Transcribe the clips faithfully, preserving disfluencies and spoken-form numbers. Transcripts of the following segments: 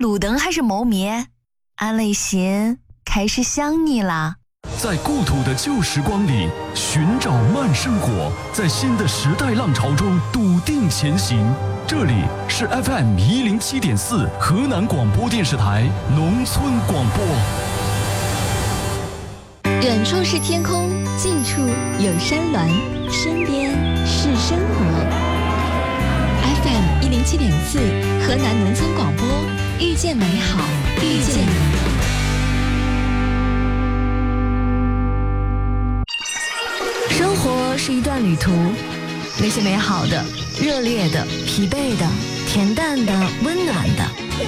路灯还是猫灭，俺的心开始想你啦。 在故土的旧时光里寻找慢生活，在新的时代浪潮中笃定前行。这里是 F M 一零七点四河南广播电视台农村广播。 远处是天空，近处有山峦，身边是生活。F M 一零七点四河南农村广播，遇见美好，遇见你。 生活是一段旅途，那些美好的、热烈的、疲惫的、恬淡的、温暖的。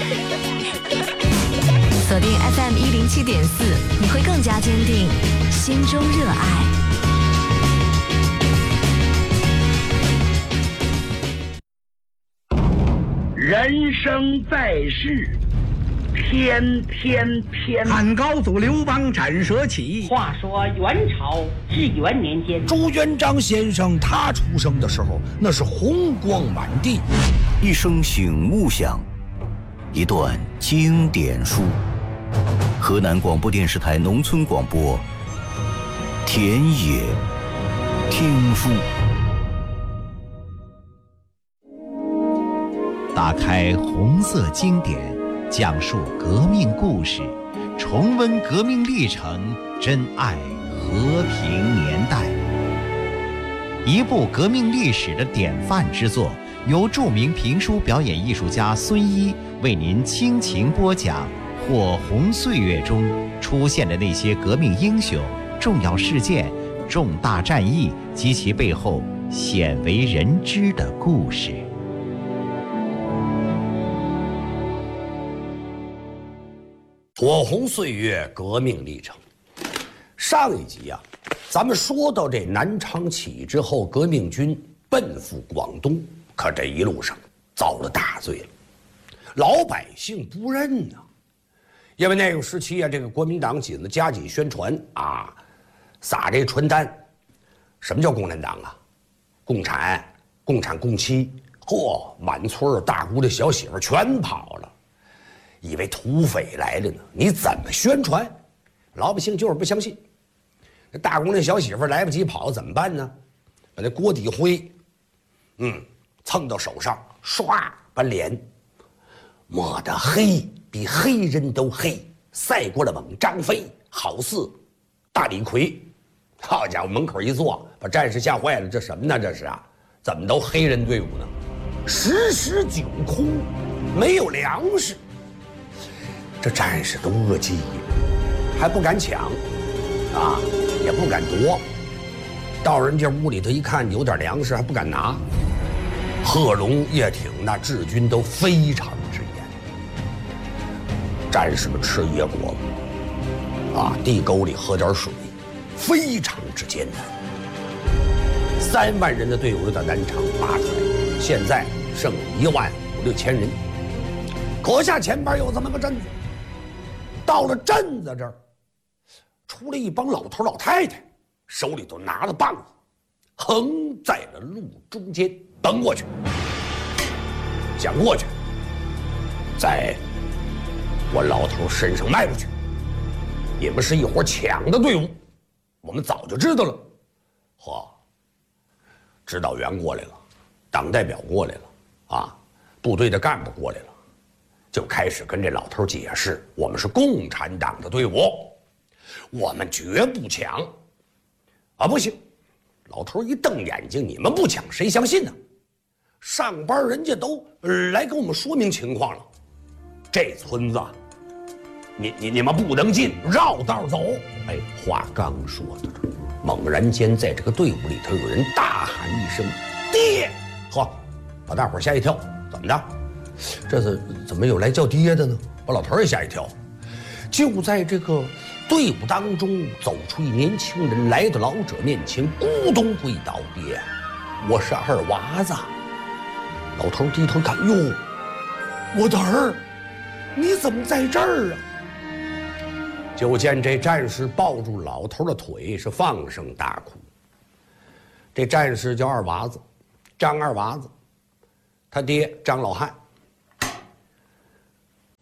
锁定 F M 一零七点四，你会更加坚定心中热爱。 人生在世，偏偏偏。 汉高祖刘邦斩蛇起。 话说元朝至元年间， 朱元璋先生他出生的时候，那是红光满地。 一声醒悟响，一段经典书。河南广播电视台农村广播，田野听书。 打开红色经典，讲述革命故事，重温革命历程，珍爱和平年代。一部革命历史的典范之作，由著名评书表演艺术家孙一为您倾情播讲火红岁月中出现的那些革命英雄、重要事件、重大战役及其背后鲜为人知的故事。 火红岁月革命历程。上一集啊，咱们说到这南昌起义之后，革命军奔赴广东，可这一路上遭了大罪了，老百姓不认呐、啊。因为那个时期啊，这个国民党紧着加紧宣传啊，撒这传单。什么叫共产党啊？共产、共产共妻，嚯，满村大姑的小媳妇全跑了。以为土匪来了呢，你怎么宣传？老百姓就是不相信。那大姑娘小媳妇来不及跑怎么办呢？把那锅底灰，嗯，蹭到手上，唰把脸抹得黑，比黑人都黑，赛过了猛张飞，好似大李逵。好家伙，门口一坐，把战士吓坏了。这什么呢？这是啊，怎么都黑人队伍呢？时时酒空，没有粮食。这战士都饿急了，还不敢抢，啊，也不敢夺。到人家屋里头一看，有点粮食，还不敢拿。贺龙、叶挺那治军都非常之严。战士们吃野果子，啊，地沟里喝点水，非常之艰难。三万人的队伍到南昌拔出来，现在剩一万五六千人。可下前边有这么个镇子。到了镇子这儿，出来一帮老头老太太，手里都拿着棒子，横在了路中间，蹬过去，想过去，在我老头身上迈过去。你们是一伙抢的队伍，我们早就知道了。嚯，指导员过来了，党代表过来了，啊，部队的干部过来了。就开始跟这老头解释，我们是共产党的队伍，我们绝不抢。啊，不行！老头一瞪眼睛，你们不抢，谁相信呢？上班人家都来跟我们说明情况了，这村子，你你你们不能进，绕道走。哎，话刚说到这儿，猛然间在这个队伍里头有人大喊一声：“爹！”呵，把大伙吓一跳。怎么着？这是怎么有来叫爹的呢？把老头也吓一跳。就在这个队伍当中，走出一年轻人，来到老者面前，咕咚跪倒：“爹，我是二娃子。”老头低头看，哟，我的儿，你怎么在这儿啊？就见这战士抱住老头的腿，是放声大哭。这战士叫二娃子，张二娃子，他爹张老汉。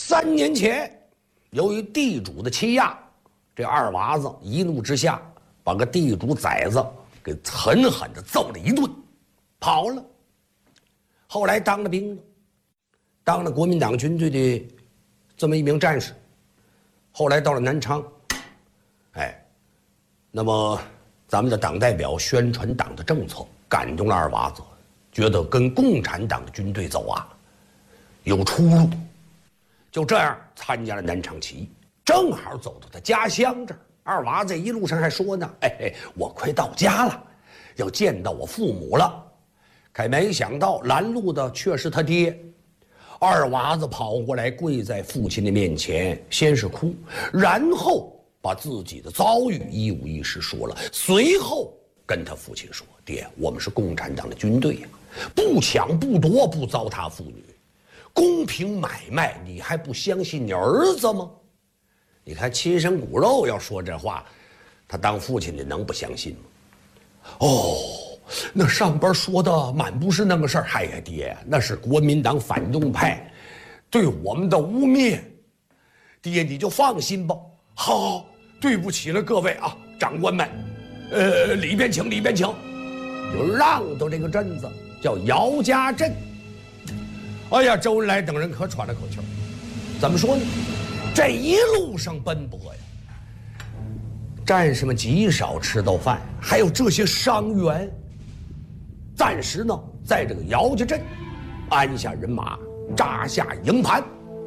三年前，由于地主的欺压，这二娃子一怒之下，把个地主崽子给狠狠地揍了一顿，跑了。后来当了兵了，当了国民党军队的这么一名战士。后来到了南昌，哎，那么咱们的党代表宣传党的政策，感动了二娃子，觉得跟共产党的军队走啊有出路，就这样参加了南昌起义，正好走到他家乡这儿。二娃子一路上还说呢：“哎哎，我快到家了，要见到我父母了。”可没想到拦路的却是他爹。二娃子跑过来跪在父亲的面前，先是哭，然后把自己的遭遇一五一十说了，随后跟他父亲说：“爹，我们是共产党的军队呀、啊，不抢不夺，不糟蹋妇女，公平买卖，你还不相信你儿子吗？”你看亲生骨肉要说这话，他当父亲的能不相信吗？哦，那上边说的满不是那个事儿。哎呀，爹，那是国民党反动派对我们的污蔑。爹，你就放心吧。好，对不起了各位啊，长官们，呃，里边请，里边请。就让到这个镇子叫姚家镇。哎呀，周恩来等人可喘了口气儿。怎么说呢？这一路上奔波呀，战士们极少吃到饭，还有这些伤员，暂时呢在这个姚家镇安下人马，扎下营盘，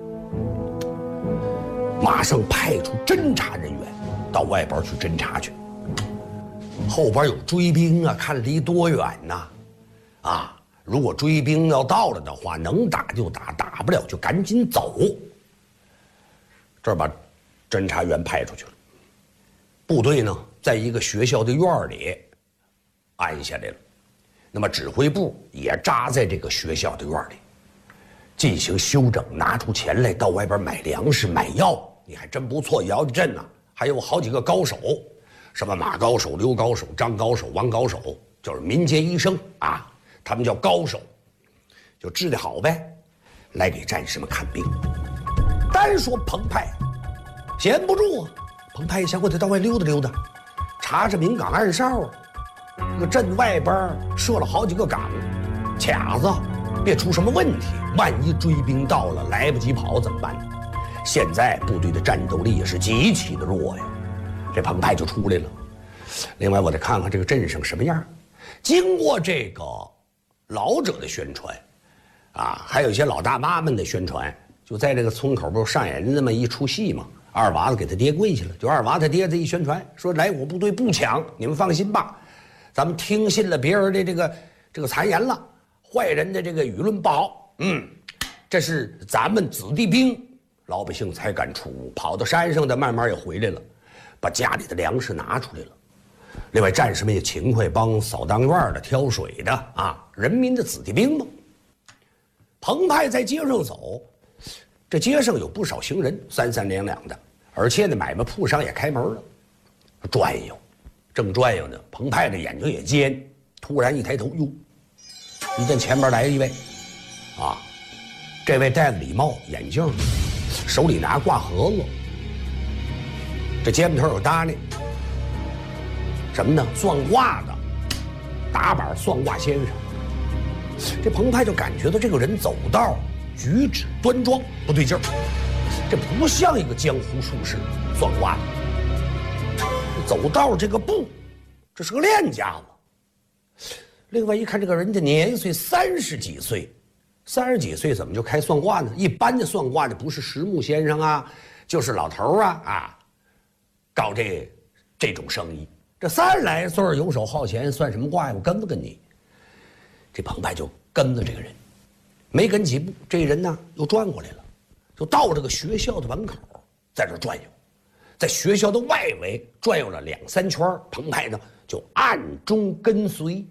马上派出侦察人员到外边去侦察去。后边有追兵啊，看离多远呢？啊，如果追兵要到了的话，能打就打，打不了就赶紧走。这儿把侦察员派出去了，部队呢在一个学校的院里安下来了，那么指挥部也扎在这个学校的院里进行休整，拿出钱来到外边买粮食买药。你还真不错，姚家镇呢还有好几个高手，什么马高手、刘高手、张高手、王高手，就是民间医生啊，他们叫高手，就治得好呗，来给战士们看病。单说彭湃，闲不住啊。彭湃一想，我得到外溜达溜达，查查明岗暗哨啊。这个镇外边设了好几个岗，卡子别出什么问题。万一追兵到了，来不及跑怎么办呢？现在部队的战斗力也是极其的弱呀。这彭湃就出来了。另外，我得看看这个镇上什么样。经过这个老者的宣传，啊，还有一些老大妈们的宣传。就在这个村口不是上演那么一出戏吗？二娃子给他爹跪下了，就二娃子他爹这一宣传说：“来我部队不抢，你们放心吧，咱们听信了别人的这个这个谗言了，坏人的这个舆论不好，嗯，这是咱们子弟兵，老百姓才敢出屋，跑到山上的慢慢也回来了，把家里的粮食拿出来了。另外战士们也勤快，帮扫当院的、挑水的啊，人民的子弟兵嘛。”彭湃在街上走。这街上有不少行人，三三两两的，而且呢，买卖铺商也开门了，转悠，正转悠呢，彭湃的眼睛也尖，突然一抬头，哟，一见前边来一位，啊，这位戴着礼帽、眼镜，手里拿挂盒子，这肩膀头有搭呢，什么呢？算卦的，打板算卦先生。这彭湃就感觉到这个人走道。举止端庄不对劲儿，这不像一个江湖术士算卦的。走道这个步，这是个练家子。另外一看这个人的年岁三十几岁，三十几岁怎么就开算卦呢？一般的算卦的不是石木先生啊，就是老头啊啊，搞这这种生意。这三十来岁游手好闲，算什么卦呀？我跟不跟你？这彭湃就跟着这个人。没跟几步，这人呢又转过来了，就到这个学校的门口，在这转悠，在学校的外围转悠了两三圈。彭湃呢就暗中跟随。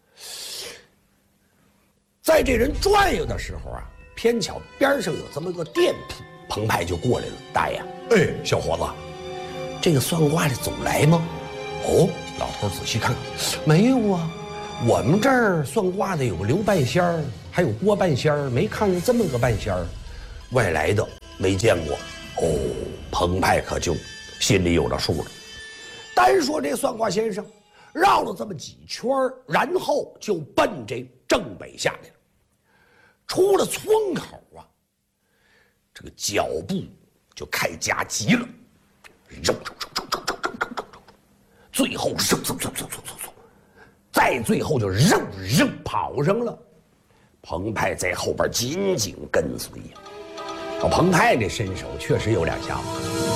在这人转悠的时候啊，偏巧边上有这么个店铺，彭湃就过来了。大爷，哎，小伙子，这个算卦的总来吗？哦，老头仔细看，没有啊，我们这儿算卦的有个刘半仙儿。还有郭半仙儿，没看见这么个半仙儿，外来的没见过。哦，彭派可就心里有了数了。单说这算卦先生绕了这么几圈，然后就奔这正北下来了。出了村口啊，这个脚步就开加急了，扔扔扔扔扔扔扔扔扔，最后嗖嗖嗖嗖嗖嗖嗖，再最后就扔扔跑上了。彭派在后边紧紧跟随呀。这彭派这身手确实有两下子，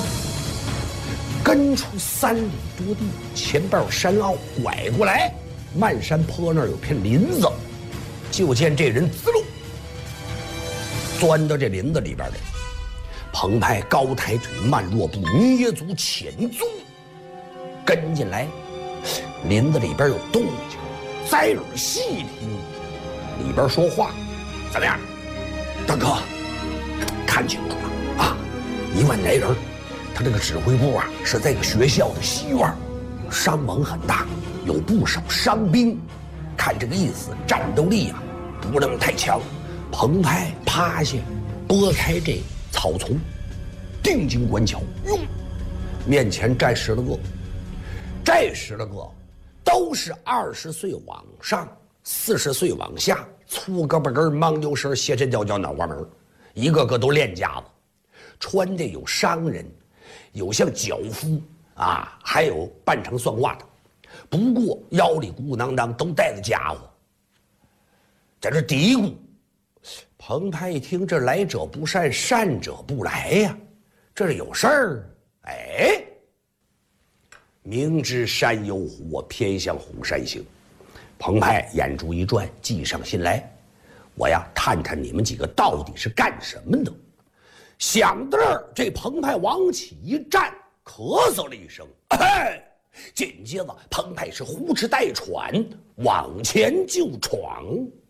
跟出三里多地，前边有山坳，拐过来，漫山坡那儿有片林子，就见这人滋溜钻到这林子里边来。彭派高抬腿，慢落步，捏足前踪，跟进来。林子里边有动静，摘耳细听，里边说话：“怎么样，大哥？看清楚了啊！一万来人，他这个指挥部啊是在个学校的西院，伤亡很大，有不少伤兵。看这个意思，战斗力啊不那么太强。”彭派趴下，拨开这草丛，定睛观瞧，哟，面前站十来个，这十来个都是二十岁往上、四十岁往下，粗胳膊根、mang牛身、斜身角角、脑瓜门，一个个都练家子，穿的有商人，有像脚夫啊，还有扮成算卦的，不过腰里鼓鼓囊囊都带着家伙，在这嘀咕。彭派一听，这来者不善，善者不来呀，这是有事儿。哎，明知山有虎，我偏向虎山行。彭派眼珠一转，计上心来，我呀探探你们几个到底是干什么的。想到这儿，这彭派往起一站，咳嗽了一声，哎，紧接着彭派是呼哧带喘往前就闯。